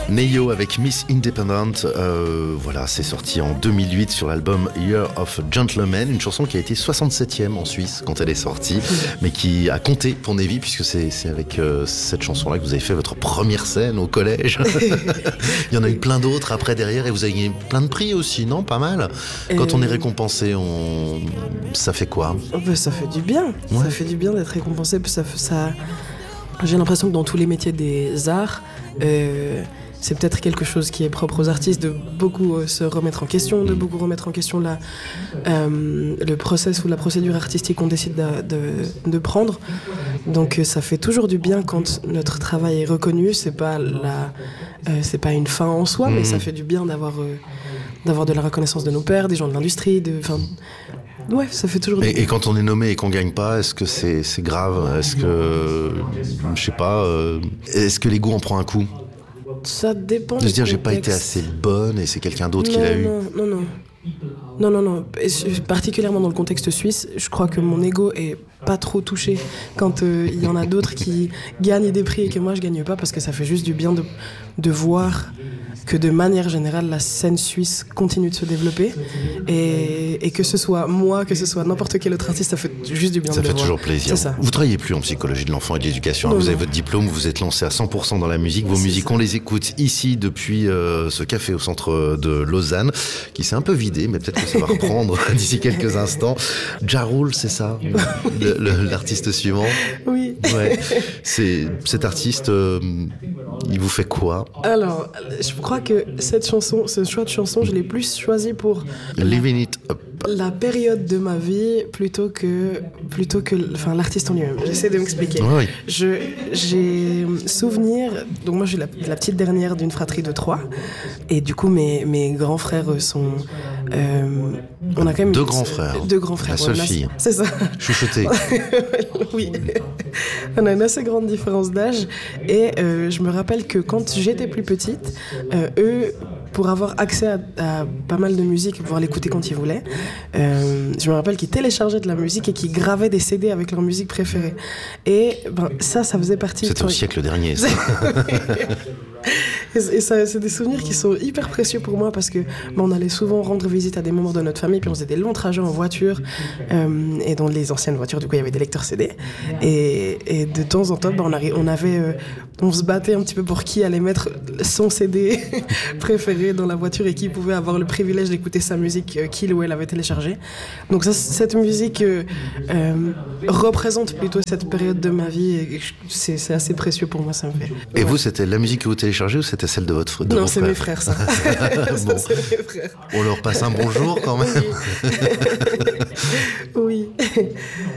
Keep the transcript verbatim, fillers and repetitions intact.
Neyo avec Miss Independent, euh, voilà, c'est sorti en deux mille huit sur l'album Year of Gentleman, une chanson qui a été soixante-septième en Suisse quand elle est sortie, mais qui a compté pour Nevi puisque c'est, c'est avec euh, cette chanson-là que vous avez fait votre première scène au collège. Il y en a eu plein d'autres après derrière et vous avez gagné plein de prix aussi, non? Pas mal. Quand euh... on est récompensé, on... ça fait quoi? Oh ben, ça fait du bien, ouais. Ça fait du bien d'être récompensé. Ça, ça... J'ai l'impression que dans tous les métiers des arts, euh, c'est peut-être quelque chose qui est propre aux artistes de beaucoup euh, se remettre en question, de beaucoup remettre en question la, euh, le process ou la procédure artistique qu'on décide de, de, de prendre. Donc euh, ça fait toujours du bien quand notre travail est reconnu. C'est pas la, euh, c'est pas une fin en soi, mmh. mais ça fait du bien d'avoir, euh, d'avoir de la reconnaissance de nos pairs, des gens de l'industrie, de, enfin. Ouais, ça fait toujours. Et, et quand on est nommé et qu'on gagne pas, est-ce que c'est, c'est grave? Est-ce que, je sais pas, euh, est-ce que l'ego en prend un coup? Ça dépend. De se dire j'ai pas été assez bonne et c'est quelqu'un d'autre non, qui l'a non, eu. Non, non, non, non, non. Et particulièrement dans le contexte suisse, je crois que mon ego est pas trop touché quand il euh, y en a d'autres qui gagnent des prix et que moi je gagne pas, parce que ça fait juste du bien de, de voir que de manière générale, la scène suisse continue de se développer et, et que ce soit moi, que ce soit n'importe quel autre artiste, ça fait juste du bien ça de le voir. Ça fait toujours plaisir. C'est ça. Vous travaillez plus en psychologie de l'enfant et de l'éducation. Non, vous non. avez votre diplôme, vous vous êtes lancé à cent pour cent dans la musique. Vos c'est musiques, ça. On les écoute ici depuis euh, ce café au centre de Lausanne, qui s'est un peu vidé, mais peut-être que ça va reprendre d'ici quelques instants. Ja Rule, c'est ça, le, le, l'artiste suivant. Oui. Ouais. C'est, cet artiste, euh, il vous fait quoi? Alors, je crois que cette chanson, ce choix de chanson, je l'ai plus choisi pour Living It Up. La période de ma vie plutôt que plutôt que enfin l'artiste en lui-même. J'essaie de m'expliquer. Oui. Je j'ai souvenir, donc moi je suis la, la petite dernière d'une fratrie de trois et du coup mes mes grands frères sont euh, on a quand même deux une, grands frères. Deux grands frères. La seule ouais, fille. A, c'est ça. Chouchoutée. Oui. On a une assez grande différence d'âge et euh, je me rappelle que quand j'étais plus petite, euh, eux, pour avoir accès à, à pas mal de musique et pouvoir l'écouter quand ils voulaient, euh, je me rappelle qu'ils téléchargeaient de la musique et qu'ils gravaient des C D avec leur musique préférée. Et ben, ça, ça faisait partie... C'était au siècle dernier, ça. Et, et ça, c'est des souvenirs qui sont hyper précieux pour moi parce que ben, on allait souvent rendre visite à des membres de notre famille, puis on faisait des longs trajets en voiture, euh, et dans les anciennes voitures, du coup, il y avait des lecteurs C D. Et, et de temps en temps, ben, on, arri- on avait... Euh, on se battait un petit peu pour qui allait mettre son C D préféré dans la voiture et qui pouvait avoir le privilège d'écouter sa musique euh, qu'il ou elle avait téléchargée. Donc ça, cette musique euh, euh, représente plutôt cette période de ma vie et c'est, c'est assez précieux pour moi, ça me fait. Et ouais. Vous, c'était la musique que vous téléchargez ou c'était celle de votre de Non, vos c'est frères? mes frères, ça. Bon. Ça, c'est mes frères. On leur passe un bonjour quand même. Oui. Oui.